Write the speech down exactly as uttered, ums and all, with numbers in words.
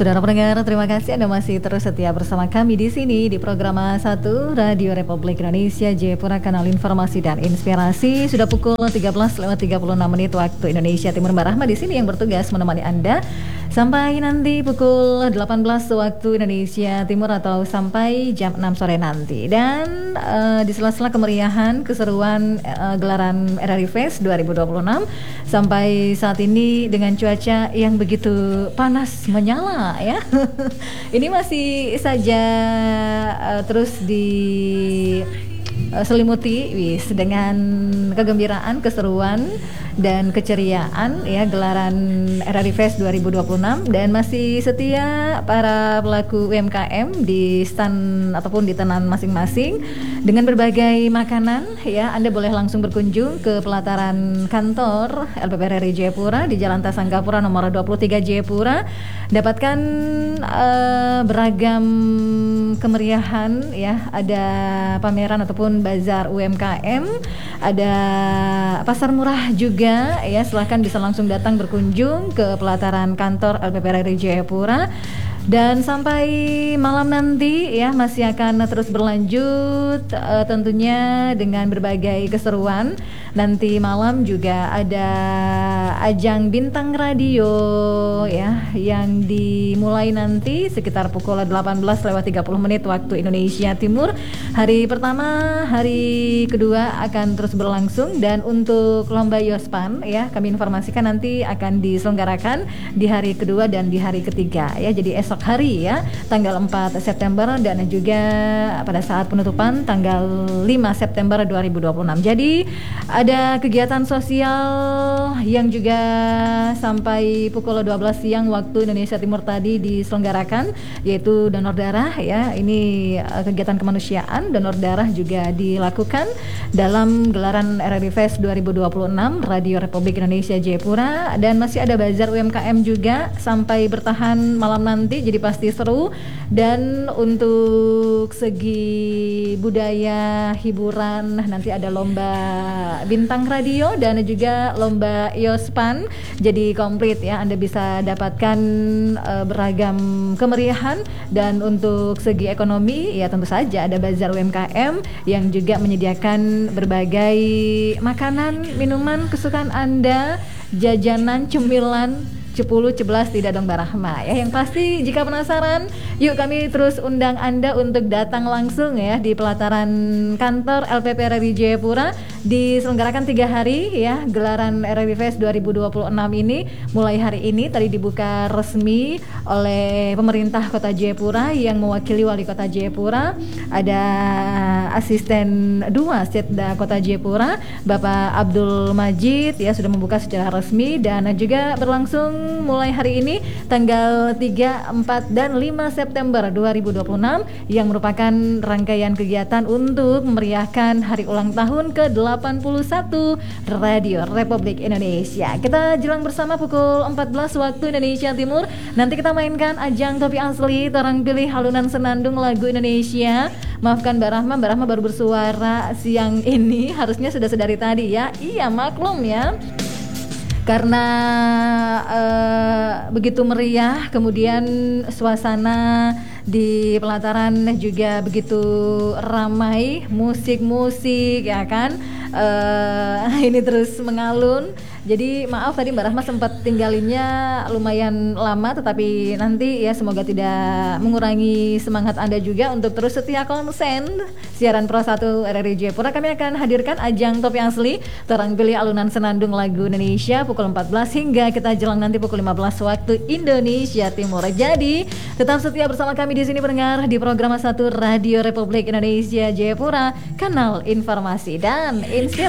Saudara pendengar, terima kasih Anda masih terus setia bersama kami di sini di program satu Radio Republik Indonesia Jayapura, kanal informasi dan inspirasi. Sudah pukul tiga belas lewat tiga puluh enam menit waktu Indonesia Timur. Mbak Rahma di sini yang bertugas menemani Anda sampai nanti pukul delapan belas waktu Indonesia Timur atau sampai jam enam sore nanti. Dan uh, di sela-sela kemeriahan keseruan uh, gelaran R R I Fest dua ribu dua puluh enam sampai saat ini dengan cuaca yang begitu panas menyala ya. Ini masih saja uh, terus di uh, selimuti wis dengan kegembiraan, keseruan dan keceriaan ya gelaran R R I Fest dua ribu dua puluh enam, dan masih setia para pelaku U M K M di stand ataupun di tenan masing-masing dengan berbagai makanan ya. Anda boleh langsung berkunjung ke pelataran kantor L P P R R I Jayapura di Jalan Tasanggapura nomor dua puluh tiga Jayapura, dapatkan uh, beragam kemeriahan ya. Ada pameran ataupun bazar U M K M, ada pasar murah juga ya. Silahkan bisa langsung datang berkunjung ke pelataran kantor L P P R R I Jayapura. Dan sampai malam nanti ya masih akan terus berlanjut uh, tentunya dengan berbagai keseruan. Nanti malam juga ada ajang bintang radio ya yang dimulai nanti sekitar pukul delapan belas lewat tiga puluh menit waktu Indonesia Timur. Hari pertama, hari kedua akan terus berlangsung, dan untuk lomba Yospan ya kami informasikan nanti akan diselenggarakan di hari kedua dan di hari ketiga ya. Jadi esok hari ya tanggal empat September dan juga pada saat penutupan tanggal lima September dua ribu dua puluh enam. Jadi ada kegiatan sosial yang juga sampai pukul dua belas siang waktu Indonesia Timur tadi diselenggarakan, yaitu donor darah ya. Ini kegiatan kemanusiaan, donor darah juga dilakukan dalam gelaran R R I Fest dua ribu dua puluh enam Radio Republik Indonesia Jayapura. Dan masih ada bazar U M K M juga sampai bertahan malam nanti, jadi pasti seru. Dan untuk segi budaya hiburan nanti ada lomba bintang radio dan juga lomba Yospan, jadi komplit ya. Anda bisa dapatkan uh, beragam kemeriahan. Dan untuk segi ekonomi ya tentu saja ada bazar U M K M yang juga menyediakan berbagai makanan, minuman kesukaan Anda, jajanan, cemilan, cepuluh, cebelas tidak dong Mbak Rahma ya. Yang pasti jika penasaran, yuk kami terus undang Anda untuk datang langsung ya di pelataran kantor L P P R R I Jayapura. Diselenggarakan tiga hari ya gelaran R R I Fest dua ribu dua puluh enam ini. Mulai hari ini tadi dibuka resmi oleh pemerintah Kota Jayapura yang mewakili Wali Kota Jayapura. Ada asisten dua Setda Kota Jayapura Bapak Abdul Majid ya, sudah membuka secara resmi, dan juga berlangsung mulai hari ini tanggal tiga, empat, dan lima September dua ribu dua puluh enam, yang merupakan rangkaian kegiatan untuk memeriahkan hari ulang tahun ke delapan puluh satu Radio Republik Indonesia. Kita jelang bersama pukul empat belas waktu Indonesia Timur. Nanti kita mainkan ajang topi asli, torang pilih halunan senandung lagu Indonesia. Maafkan Mbak Rahma, Mbak Rahma baru bersuara siang ini, harusnya sudah sedari tadi ya. Iya maklum ya, karena uh, begitu meriah, kemudian suasana di pelataran juga begitu ramai, musik-musik ya kan, uh, ini terus mengalun. Jadi maaf tadi Mbak Rahma sempat tinggalinnya lumayan lama, tetapi nanti ya semoga tidak mengurangi semangat Anda juga untuk terus setia konsen siaran Pro satu R R I Jayapura. Kami akan hadirkan ajang topi asli, terang pilih alunan senandung lagu Indonesia pukul empat belas hingga kita jelang nanti pukul lima belas waktu Indonesia Timur. Jadi tetap setia bersama kami di sini pendengar di program satu Radio Republik Indonesia Jayapura, kanal informasi dan inspirasi.